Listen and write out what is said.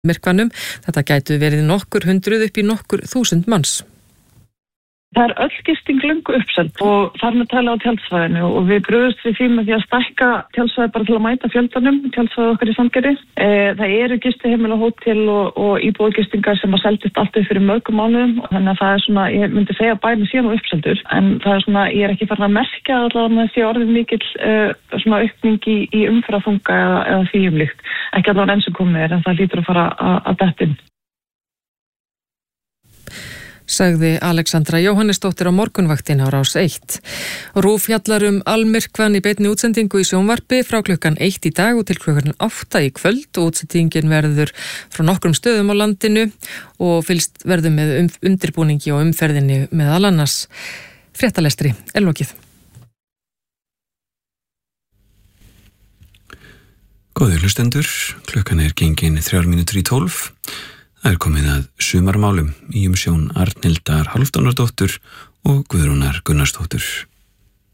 myrkvanum. Þetta gætu verið nokkur hundruð upp í nokkur þúsund manns. Það öll gisting löngu uppseld og þar með tala á tjaldsvæðinu og við brugðumst við því með því að stækka tjaldsvæði bara til að mæta fjöldanum, tjaldsvæði okkar í Sandgerði. Það eru gistiheimili og hótel og íbúðagistingar sem að seldist alltaf fyrir mörgum mánuðum og þannig að það er svona, ég myndi segja að bærinn sé nú uppseldur, en það er svona, ég er ekki farin að merkja allavega að það sé orðið mikill svona aukning í umferðarþunga eða því líkt. Ekki allavega enn sem komið en það hlýtur að fara að detta inn. Sagði Alexandra Jóhannesdóttir á morgunvaktin á Rás 1. RÚV fjallar almyrkvann í beinni útsendingu í sjónvarpi frá klukkan 1 í dag og til klukkan 8 í kvöld og útsendingin verður frá nokkrum stöðum á landinu og fylgst verður með undirbúningi og umferðinni meðal annars. Fréttalestri er lokið. Góðir hlustendur, klukkan gengin 11:03. Það komið að sumarmálum í umsjón Arnhildar Hálfdánardóttur og Guðrúnar Gunnarsdóttur.